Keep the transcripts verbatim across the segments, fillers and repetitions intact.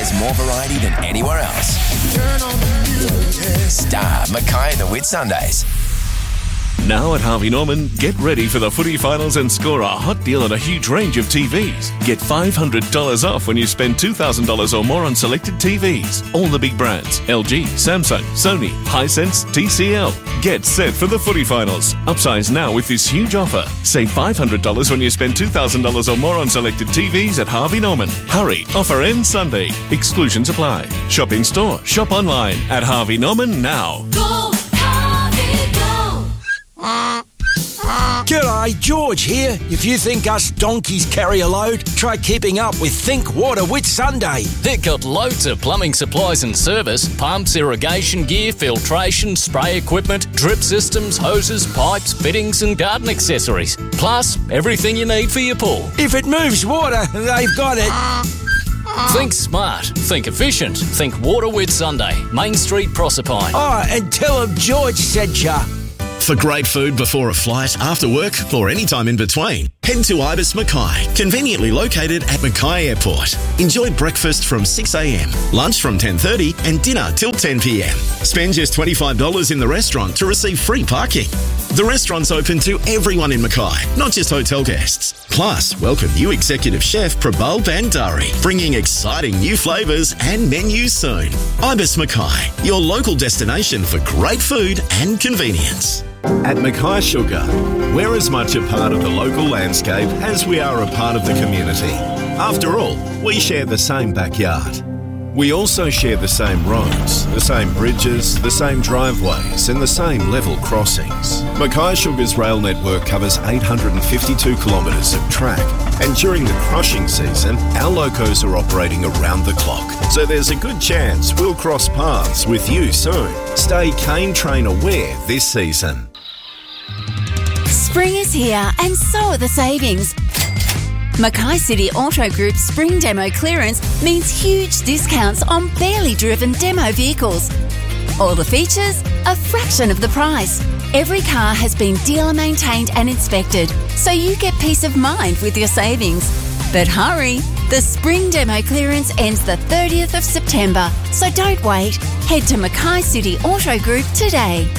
There's more variety than anywhere else. Turn on the music. Star, Mackay and the Whitsundays. Now at Harvey Norman, get ready for the footy finals and score a hot deal on a huge range of T Vs. Get five hundred dollars off when you spend two thousand dollars or more on selected T Vs. All the big brands: L G, Samsung, Sony, Hisense, T C L. Get set for the footy finals. Upsize now with this huge offer. Save five hundred dollars when you spend two thousand dollars or more on selected T Vs at Harvey Norman. Hurry, offer ends Sunday. Exclusions apply. Shop in store, shop online at Harvey Norman now. Go, Harvey, go! G'day, George here. If you think us donkeys carry a load, try keeping up with Think Water Whitsunday. They've got loads of plumbing supplies and service: pumps, irrigation gear, filtration, spray equipment, drip systems, hoses, pipes, fittings and garden accessories. Plus, everything you need for your pool. If it moves water, they've got it. Think smart, think efficient, think Water Whitsunday, Main Street, Proserpine. Oh, and tell them George said ya. For great food before a flight, after work, or any time in between, head to Ibis Mackay, conveniently located at Mackay Airport. Enjoy breakfast from six a.m, lunch from ten thirty and dinner till ten p.m. Spend just twenty-five dollars in the restaurant to receive free parking. The restaurant's open to everyone in Mackay, not just hotel guests. Plus, welcome new executive chef Prabal Bandari, bringing exciting new flavours and menus soon. Ibis Mackay, your local destination for great food and convenience. At Mackay Sugar, we're as much a part of the local landscape as we are a part of the community. After all, we share the same backyard. We also share the same roads, the same bridges, the same driveways and the same level crossings. Mackay Sugar's rail network covers eight hundred fifty-two kilometres of track, and during the crushing season, our locos are operating around the clock. So there's a good chance we'll cross paths with you soon. Stay Cane Train aware this season. Spring is here and so are the savings. Mackay City Auto Group's Spring Demo Clearance means huge discounts on barely driven demo vehicles. All the features, a fraction of the price. Every car has been dealer maintained and inspected, so you get peace of mind with your savings. But hurry, the Spring Demo Clearance ends the thirtieth of September, so don't wait. Head to Mackay City Auto Group today.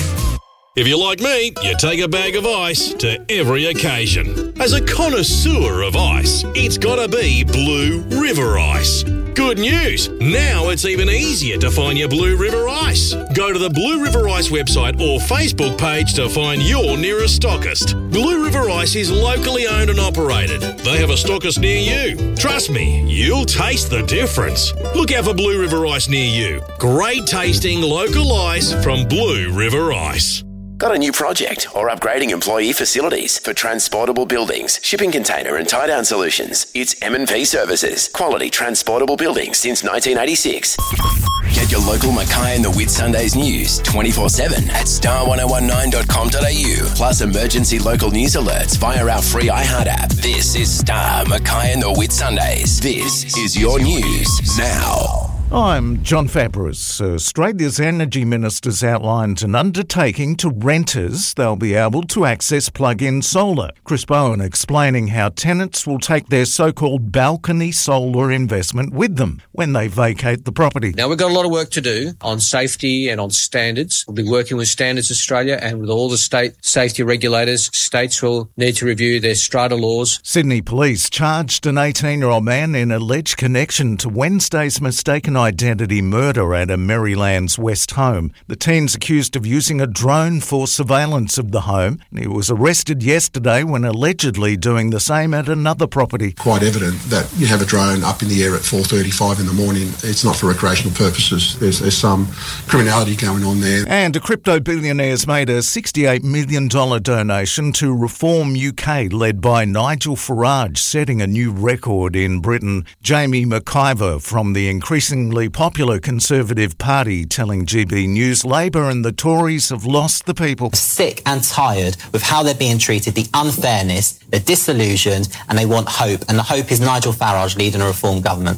If you're like me, you take a bag of ice to every occasion. As a connoisseur of ice, it's gotta be Blue River Ice. Good news! Now it's even easier to find your Blue River Ice. Go to the Blue River Ice website or Facebook page to find your nearest stockist. Blue River Ice is locally owned and operated. They have a stockist near you. Trust me, you'll taste the difference. Look out for Blue River Ice near you. Great tasting local ice from Blue River Ice. Got a new project or upgrading employee facilities for transportable buildings, shipping container and tie-down solutions? It's M and P Services. Quality transportable buildings since nineteen eighty-six. Get your local Mackay and the Whitsundays news twenty-four seven at star ten nineteen dot com dot a u. Plus emergency local news alerts via our free iHeart app. This is Star, Mackay and the Whitsundays. This is your news now. I'm John Fabris. Australia's Energy Minister's outlined an undertaking to renters they'll be able to access plug-in solar. Chris Bowen explaining how tenants will take their so-called balcony solar investment with them when they vacate the property. Now, we've got a lot of work to do on safety and on standards. We'll be working with Standards Australia and with all the state safety regulators. States will need to review their strata laws. Sydney Police charged an eighteen-year-old man in alleged connection to Wednesday's mistaken identity murder at a Maryland's West home. The teen's accused of using a drone for surveillance of the home. He was arrested yesterday when allegedly doing the same at another property. Quite evident that you have a drone up in the air at four thirty-five in the morning. It's not for recreational purposes. There's, there's some criminality going on there. And a crypto billionaire's made a sixty-eight million dollars donation to Reform U K, led by Nigel Farage, setting a new record in Britain. Jamie McIver from the increasingly popular Conservative Party telling G B News Labor and the Tories have lost the people. Sick and tired with how they're being treated, the unfairness, they're disillusioned, and they want hope. And the hope is Nigel Farage leading a reform government.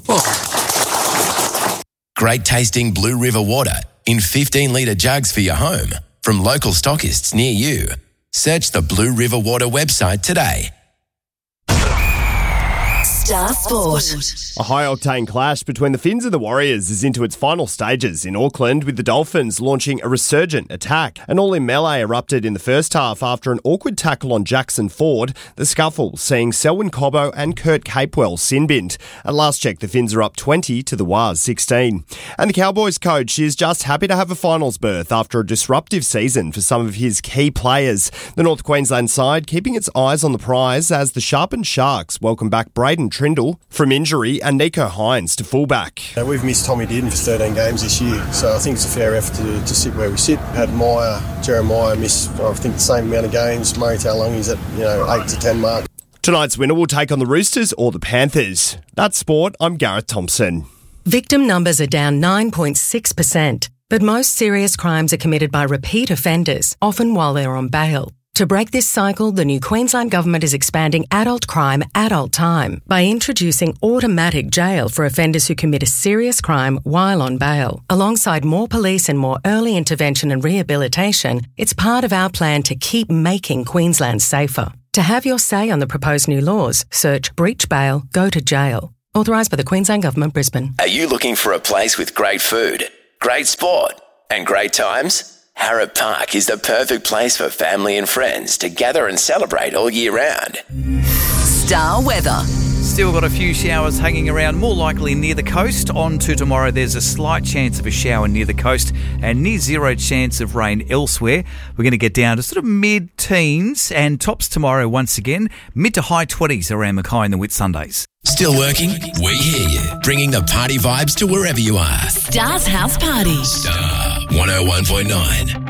Oh. Great tasting Blue River water in fifteen litre jugs for your home from local stockists near you. Search the Blue River Water website today. Star Sport. A high-octane clash between the Finns and the Warriors is into its final stages in Auckland, with the Dolphins launching a resurgent attack. An all-in melee erupted in the first half after an awkward tackle on Jackson Ford, the scuffle seeing Selwyn Cobbo and Kurt Capewell sin-binned. At last check, the Finns are up twenty to the Wars sixteen. And the Cowboys coach is just happy to have a finals berth after a disruptive season for some of his key players. The North Queensland side keeping its eyes on the prize as the sharpened Sharks welcome back Braden Trindle from injury and Nico Hines to fullback. Uh, we've missed Tommy Dearden for thirteen games this year, so I think it's a fair effort to, to sit where we sit. Had Meyer, Jeremiah miss, I think, the same amount of games. Murray Taulungi's at, you know, eight to ten mark. Tonight's winner will take on the Roosters or the Panthers. That's sport. I'm Gareth Thompson. Victim numbers are down nine point six percent, but most serious crimes are committed by repeat offenders, often while they're on bail. To break this cycle, the new Queensland Government is expanding adult crime, adult time by introducing automatic jail for offenders who commit a serious crime while on bail. Alongside more police and more early intervention and rehabilitation, it's part of our plan to keep making Queensland safer. To have your say on the proposed new laws, search breach bail, go to jail. Authorised by the Queensland Government, Brisbane. Are you looking for a place with great food, great sport and great times? Harrop Park is the perfect place for family and friends to gather and celebrate all year round. Star weather. Still got a few showers hanging around, more likely near the coast. On to tomorrow, there's a slight chance of a shower near the coast and near zero chance of rain elsewhere. We're going to get down to sort of mid-teens and tops tomorrow once again, mid to high twenties around Mackay and the Whitsundays. Still working? We hear you. Bringing the party vibes to wherever you are. Star's House Party. Star one oh one point nine.